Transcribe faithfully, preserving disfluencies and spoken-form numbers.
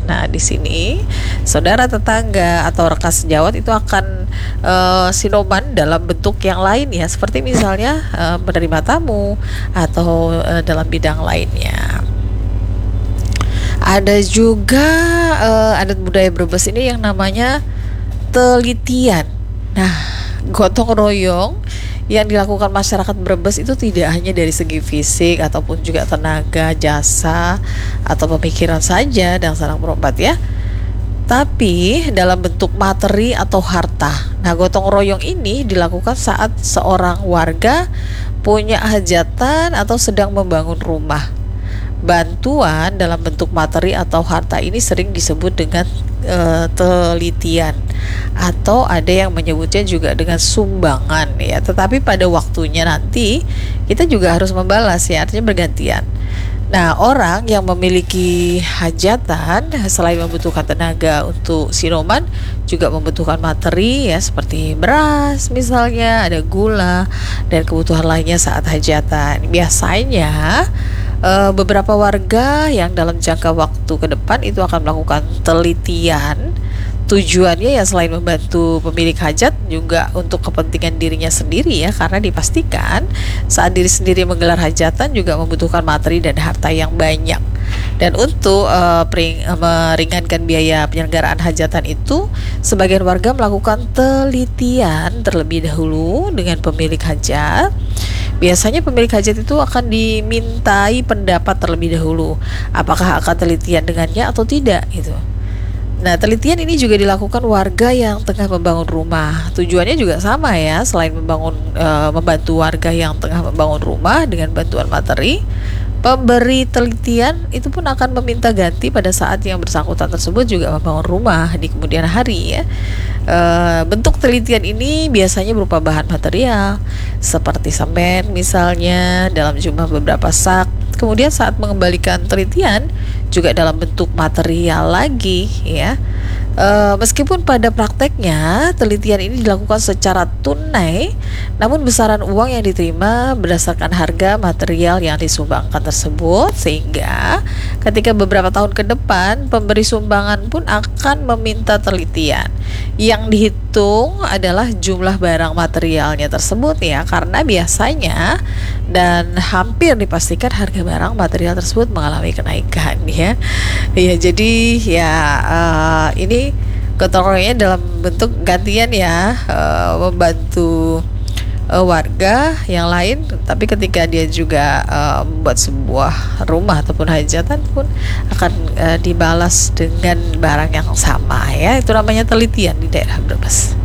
Nah, di sini saudara tetangga atau rekan sejawat itu akan uh, sinoman dalam bentuk yang lain ya, seperti misalnya uh, menerima tamu atau uh, dalam bidang lainnya. Ada juga uh, adat budaya Brebes ini yang namanya telitian. Nah, gotong royong yang dilakukan masyarakat Brebes itu tidak hanya dari segi fisik ataupun juga tenaga, jasa, atau pemikiran saja dan saling berobat ya, tapi dalam bentuk materi atau harta. Nah, gotong royong ini dilakukan saat seorang warga punya hajatan atau sedang membangun rumah. Bantuan dalam bentuk materi atau harta ini sering disebut dengan e, telitian, atau ada yang menyebutnya juga dengan sumbangan ya. Tetapi pada waktunya nanti kita juga harus membalas ya, artinya bergantian. Nah, orang yang memiliki hajatan selain membutuhkan tenaga untuk sinoman juga membutuhkan materi ya, seperti beras misalnya, ada gula dan kebutuhan lainnya saat hajatan. Biasanya e, beberapa warga yang dalam jangka waktu ke depan itu akan melakukan telitian. Tujuannya ya selain membantu pemilik hajat juga untuk kepentingan dirinya sendiri ya, karena dipastikan saat diri sendiri menggelar hajatan juga membutuhkan materi dan harta yang banyak. Dan untuk uh, pering, uh, meringankan biaya penyelenggaraan hajatan itu, sebagian warga melakukan telitian terlebih dahulu dengan pemilik hajat. Biasanya pemilik hajat itu akan dimintai pendapat terlebih dahulu, apakah akan telitian dengannya atau tidak gitu. Nah, telitian ini juga dilakukan warga yang tengah membangun rumah. Tujuannya juga sama ya, selain membangun e, membantu warga yang tengah membangun rumah dengan bantuan materi, pemberi telitian itu pun akan meminta ganti pada saat yang bersangkutan tersebut juga membangun rumah di kemudian hari ya. E, bentuk telitian ini biasanya berupa bahan material seperti semen misalnya dalam jumlah beberapa sak. Kemudian saat mengembalikan telitian juga dalam bentuk material lagi ya. E, meskipun pada prakteknya telitian ini dilakukan secara tunai, namun besaran uang yang diterima berdasarkan harga material yang disumbangkan tersebut, sehingga ketika beberapa tahun ke depan pemberi sumbangan pun akan meminta telitian. Yang dihitung adalah jumlah barang materialnya tersebut ya, karena biasanya dan hampir dipastikan harga barang material tersebut mengalami kenaikan ya. Ya, jadi ya uh, ini gotong royongnya dalam bentuk gantian ya, uh, membantu uh, warga yang lain, tapi ketika dia juga uh, membuat sebuah rumah ataupun hajatan pun akan uh, dibalas dengan barang yang sama ya. Itu namanya telitian di daerah Brebes.